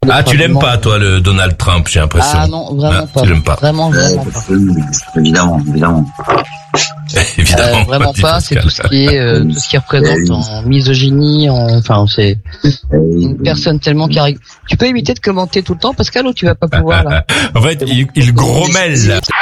Ah, tu l'aimes pas, toi, le Donald Trump, j'ai l'impression. Ah non, vraiment pas. Tu l'aimes pas. Vraiment pas. Évidemment. Évidemment. Vraiment pas, c'est tout ce qui est tout ce qui représente en misogynie, enfin c'est une personne tellement qui arrive. Tu peux éviter de commenter tout le temps, Pascal, ou tu vas pas pouvoir là? En fait, il grommelle.